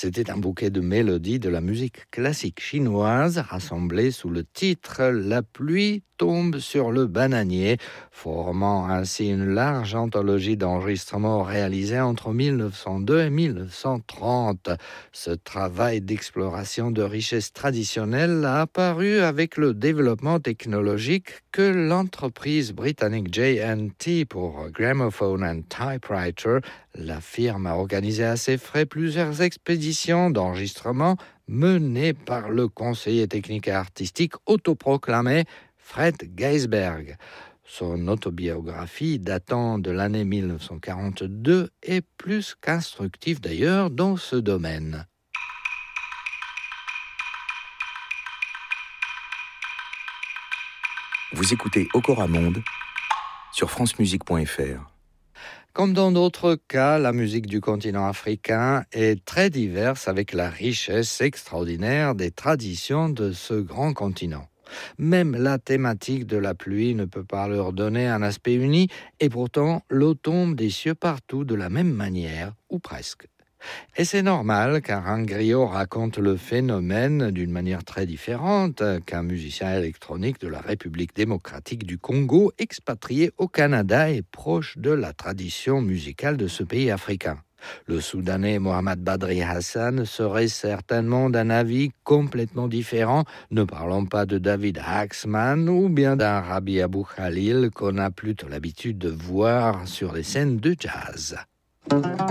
C'était un bouquet de mélodies de la musique classique chinoise rassemblées sous le titre « La pluie tombe sur le bananier », formant ainsi une large anthologie d'enregistrements réalisés entre 1902 et 1930. Ce travail d'exploration de richesses traditionnelles a apparu avec le développement technologique que l'entreprise britannique J&T pour Gramophone and Typewriter, la firme a organisé à ses frais plusieurs expéditions d'enregistrement menées par le conseiller technique et artistique autoproclamé Fred Geisberg. Son autobiographie datant de l'année 1942 est plus qu'instructive d'ailleurs dans ce domaine. Vous écoutez Okora Monde sur francemusique.fr. Comme dans d'autres cas, la musique du continent africain est très diverse avec la richesse extraordinaire des traditions de ce grand continent. Même la thématique de la pluie ne peut pas leur donner un aspect uni, et pourtant l'eau tombe des cieux partout de la même manière, ou presque. Et c'est normal, car un griot raconte le phénomène d'une manière très différente qu'un musicien électronique de la République démocratique du Congo, expatrié au Canada et proche de la tradition musicale de ce pays africain. Le Soudanais Mohamed Badri Hassan serait certainement d'un avis complètement différent, ne parlons pas de David Haxman ou bien d'un Rabbi Abou Khalil qu'on a plutôt l'habitude de voir sur les scènes de jazz.